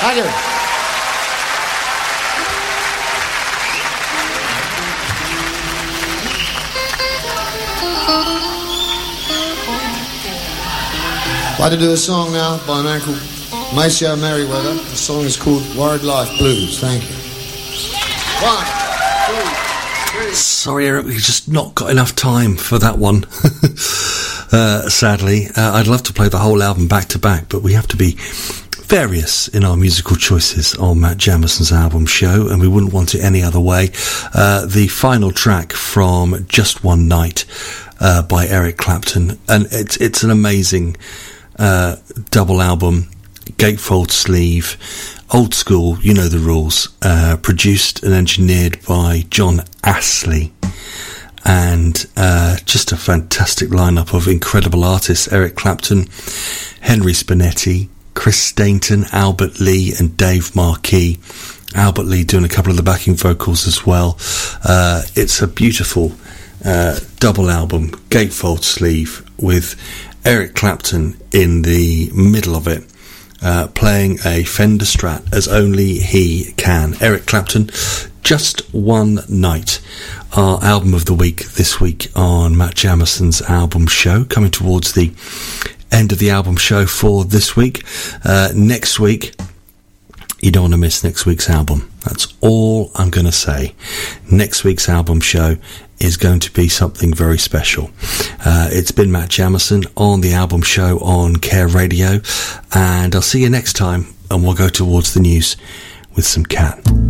Thank you. I'd like to do a song now by a man called Maceo Merriweather. The song is called Wildlife Blues. Thank you. 1, 2, 3. Sorry, Eric, we've just not got enough time for that one. Sadly, I'd love to play the whole album back to back, but we have to be various in our musical choices on Matt Jamison's album show, and we wouldn't want it any other way. The final track from Just One Night by Eric Clapton, and it's an amazing double album, gatefold sleeve, old school, you know the rules, produced and engineered by John Astley, and just a fantastic lineup of incredible artists: Eric Clapton, Henry Spinetti, Chris Stainton, Albert Lee and Dave Marquis. Albert Lee doing a couple of the backing vocals as well. It's a beautiful double album, gatefold sleeve, with Eric Clapton in the middle of it, playing a Fender Strat as only he can. Eric Clapton, Just One Night, our album of the week this week on Matt Jamison's album show, coming towards the end of the album show for this week. Next week, you don't want to miss next week's album. That's all I'm going to say. Next week's album show is going to be something very special. It's been Matt Jamison on the album show on Care Radio, and I'll see you next time, and we'll go towards the news with some Cat.